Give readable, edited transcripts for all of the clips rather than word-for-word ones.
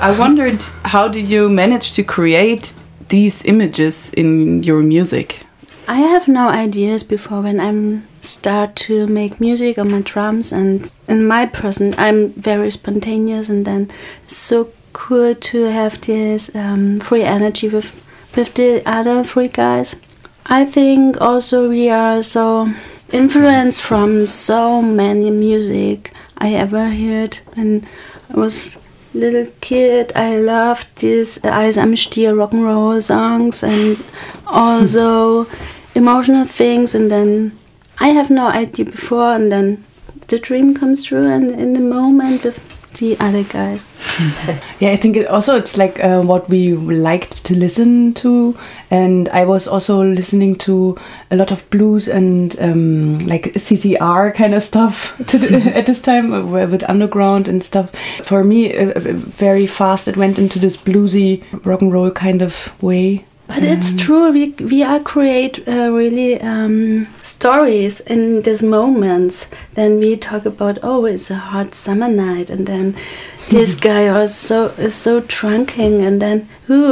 I wondered, how do you manage to create these images in your music? I have no ideas before when I start to make music on my drums, and in my person I'm very spontaneous, and then it's so cool to have this free energy with the other three guys. I think also we are so influenced from so many music I ever heard when I was little kid. I loved these Eis am Stier rock and roll songs and also emotional things, and then I have no idea before, and then the dream comes true, and in the moment with the other guys. Yeah, I think it's like what we liked to listen to, and I was also listening to a lot of blues and like CCR kind of stuff at this time with underground and stuff. For me, very fast it went into this bluesy rock and roll kind of way. But it's true, we are create really stories in these moments. Then we talk about, oh, it's a hot summer night, and then this guy is so drunken, and then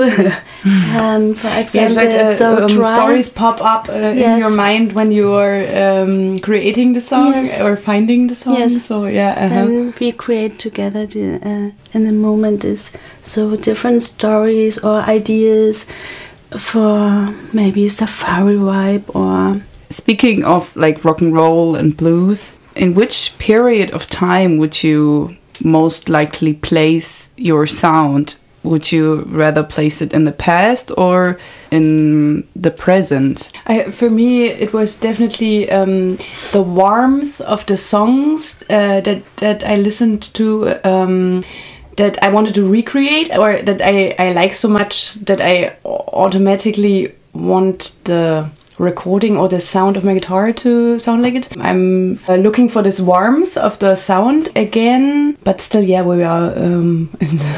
for example, like, so dry. Stories pop up in your mind when you are creating the song or finding the song. Yes. So yeah, then we create together in the moment is so different stories or ideas for maybe safari vibe. Or speaking of like rock and roll and blues, in which period of time would you most likely place your sound? Would you rather place it in the past or in the present? For me, it was definitely the warmth of the songs that I listened to, that I wanted to recreate, or that I like so much that I automatically want the recording or the sound of my guitar to sound like it. I'm looking for this warmth of the sound again, but still, yeah, we are in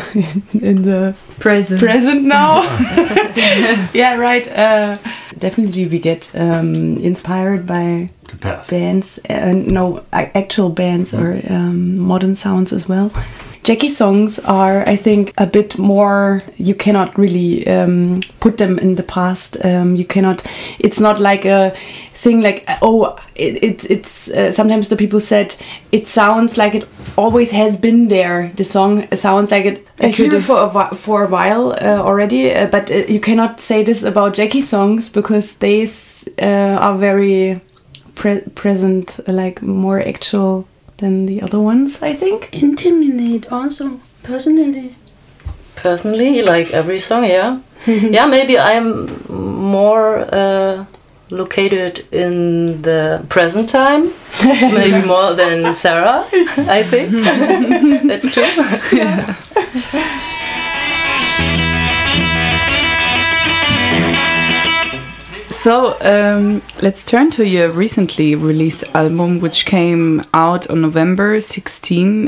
the present now. Yeah, right. Definitely we get inspired by bands, actual bands or modern sounds as well. Jackie songs are, I think, a bit more, you cannot really put them in the past. You cannot, it's not like a thing like, it's sometimes the people said, it sounds like it always has been there. The song sounds like it here for a while already, but you cannot say this about Jackie songs because they are very present, like more actual than the other ones, I think. Intimate also, personally, like every song, yeah. Yeah, maybe I'm more located in the present time, maybe more than Sarah, I think. That's true. Yeah. So let's turn to your recently released album, which came out on November 16,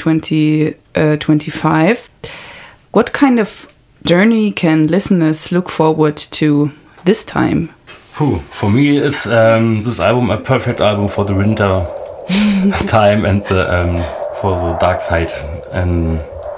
2025. What kind of journey can listeners look forward to this time? For me, it's this album a perfect album for the winter time and for the dark side. And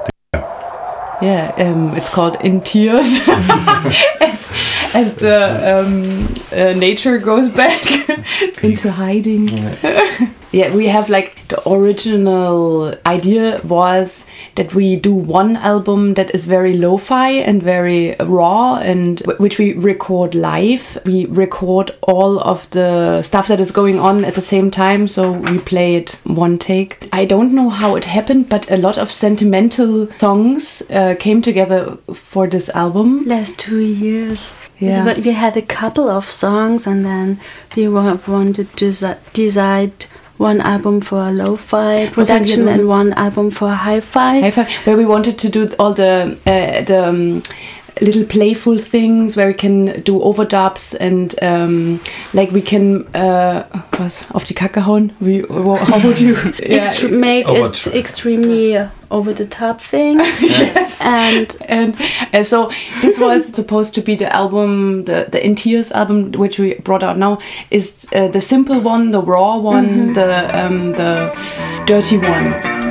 it's called In Tears, as the nature goes back into hiding. Yeah, we have like the original idea was that we do one album that is very lo-fi and very raw, and which we record live. We record all of the stuff that is going on at the same time, so we play it one take. I don't know how it happened, but a lot of sentimental songs came together for this album. Last 2 years. Yeah. We had a couple of songs, and then we wanted to decide one album for lo-fi production and one album for hi-fi. Where we wanted to do all the little playful things where we can do overdubs and like we can was auf die Kacke hauen. How would you make it extremely over the top things? Yes. And so this was supposed to be the album, the In Tears album, which we brought out now, is the simple one, the raw one, the dirty one.